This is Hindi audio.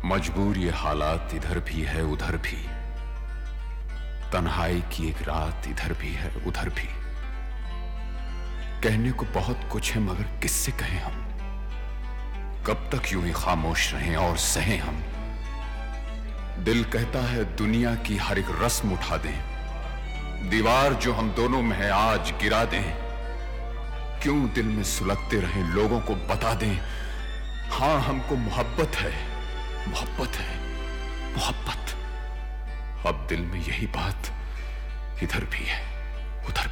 मजबूर ये हालात इधर भी है उधर भी, तन्हाई की एक रात इधर भी है उधर भी। कहने को बहुत कुछ है मगर किससे कहें हम, कब तक यूं ही खामोश रहें और सहें हम। दिल कहता है दुनिया की हर एक रस्म उठा दें, दीवार जो हम दोनों में है आज गिरा दें। क्यों दिल में सुलगते रहें, लोगों को बता दें, हां हमको मोहब्बत है, मोहब्बत है, मोहब्बत। अब दिल में यही बात इधर भी है उधर भी।